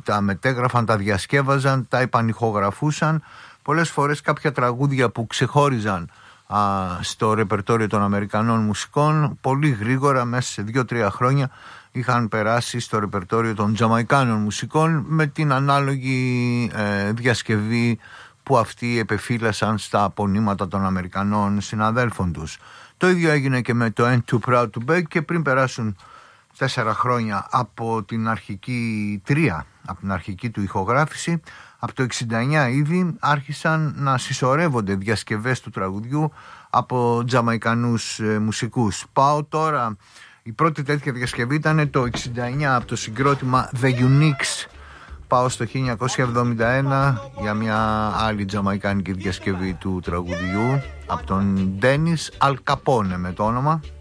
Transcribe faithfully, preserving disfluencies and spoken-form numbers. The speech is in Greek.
τα μετέγραφαν, τα διασκεύαζαν, τα επανηχογραφούσαν. Πολλές φορές κάποια τραγούδια που ξεχώριζαν α, στο ρεπερτόριο των Αμερικανών μουσικών, πολύ γρήγορα μέσα σε δύο τρία χρόνια είχαν περάσει στο ρεπερτόριο των Τζαμαϊκάνων μουσικών, με την ανάλογη ε, διασκευή που αυτοί επεφύλασαν στα απονήματα των Αμερικανών συναδέλφων τους. Το ίδιο έγινε και με το Ain't Too Proud to Beg, και πριν περάσουν τέσσερα χρόνια από την αρχική τρία, από την αρχική του ηχογράφηση, από το εξήντα εννιά ήδη άρχισαν να συσσωρεύονται διασκευές του τραγουδιού από Τζαμαϊκανούς ε, μουσικούς. Πάω τώρα, η πρώτη τέτοια διασκευή ήταν το εξήντα εννιά από το συγκρότημα The Uniques. Πάω στο χίλια εννιακόσια εβδομήντα ένα για μια άλλη τζαμαϊκάνικη διασκευή του τραγουδιού από τον Dennis Al Capone με το όνομα.